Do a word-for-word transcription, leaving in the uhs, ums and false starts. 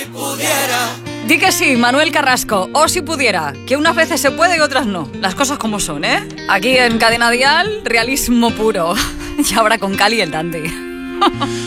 pudiera. Di que sí, Manuel Carrasco, o si pudiera, que unas veces se puede y otras no. Las cosas como son, ¿eh? Aquí en Cadena Dial, realismo puro. Y ahora con Cali el Dandy.